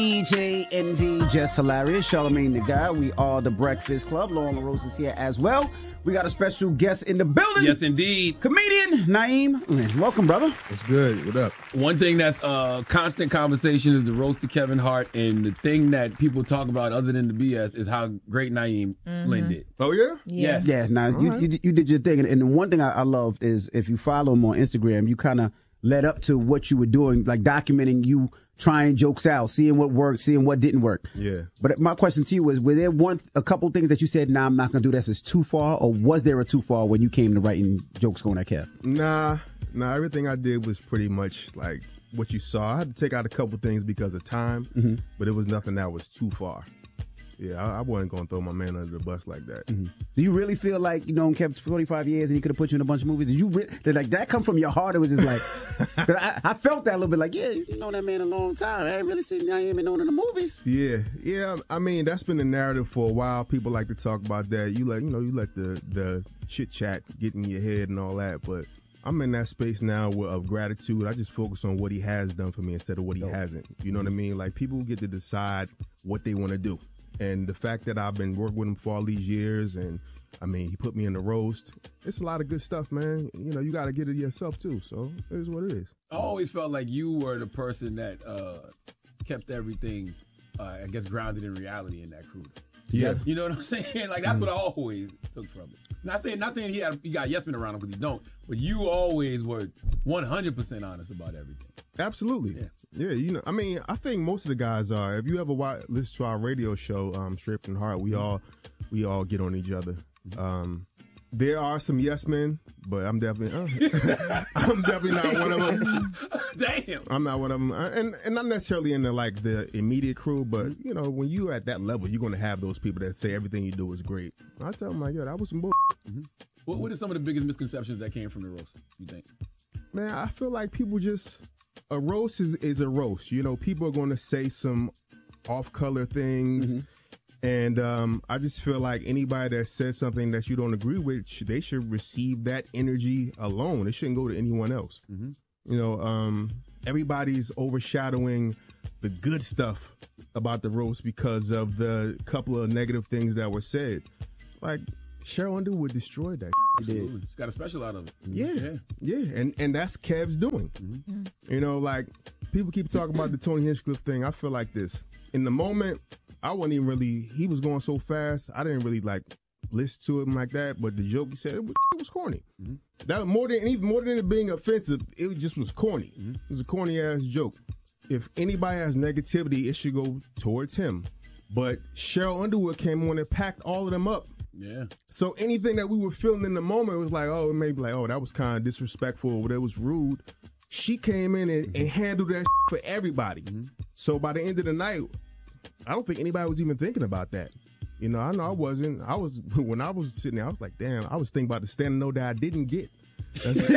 DJ Envy, Just Hilarious, Charlamagne the Guy. We are the Breakfast Club. Laurel Rose is here as well. We got a special guest in the building. Yes, indeed. Comedian Naeem Lynn. Welcome, brother. What's good? What up? One thing that's constant conversation is the roast of Kevin Hart, and the thing that people talk about other than the BS is how great Naeem Lynn did. Oh, yeah? Yes. Yeah, now you did your thing. And the one thing I loved is if you follow him on Instagram, you kind of led up to what you were doing, like documenting you trying jokes out, seeing what worked, seeing what didn't work. Yeah. But my question to you was, were there a couple things that you said, nah, I'm not going to do this, it's too far, or was there a too far when you came to writing jokes going at Kev? Nah, everything I did was pretty much like what you saw. I had to take out a couple things because of time, but it was nothing that was too far. Yeah, I wasn't going to throw my man under the bus like that. Do you really feel like, you know, Kev, 45 years and he could have put you in a bunch of movies? Did you did like that come from your heart? It was just like, 'cause I felt that a little bit like, yeah, you know that man a long time. I ain't really seen Naeem in none of the movies. Yeah. I mean, that's been the narrative for a while. People like to talk about that. You let the chit chat get in your head and all that. But I'm in that space now of gratitude. I just focus on what he has done for me instead of what he hasn't. You know what I mean? Like, people get to decide what they want to do. And the fact that I've been working with him for all these years, and I mean, he put me in the roast. It's a lot of good stuff, man. You know, you got to get it yourself too. So it is what it is. I always felt like you were the person that kept everything, I guess, grounded in reality in that crew. Yeah. You know what I'm saying? Like, that's what I always took from it. Not saying he got yes men around him, because he don't, but you always were 100% honest about everything. Absolutely. Yeah, you know, I mean, I think most of the guys are. If you ever listen to our radio show, Straight from the Heart, we all get on each other. There are some yes men, but I'm definitely not one of them. Damn. I'm not one of them, and not necessarily in the immediate crew, but you know, when you're at that level, you're going to have those people that say everything you do is great. I tell them like, yeah, that was some bull. What are some of the biggest misconceptions that came from the roast, you think? Man, I feel like people a roast is a roast. You know, people are going to say some off-color things. And I just feel like anybody that says something that you don't agree with, they should receive that energy alone. It shouldn't go to anyone else. You know, everybody's overshadowing the good stuff about the roast because of the couple of negative things that were said. Like, Cheryl Underwood destroyed that. She did. She got a special out of it. Yeah. And that's Kev's doing. You know, like, people keep talking about the Tony Hinchcliffe thing. I feel like this. In the moment, I wasn't even really, he was going so fast, I didn't really listen to him like that, but the joke he said, it was corny. That more than it being offensive, it just was corny. It was a corny ass joke. If anybody has negativity, it should go towards him. But Cheryl Underwood came on and packed all of them up. Yeah. So anything that we were feeling in the moment was like, oh, maybe like, oh, that was kind of disrespectful, or that was rude. She came in and handled that for everybody. So by the end of the night, I don't think anybody was even thinking about that. You know, I know I wasn't. When I was sitting there, I was like, damn, I was thinking about the standing note that I didn't get.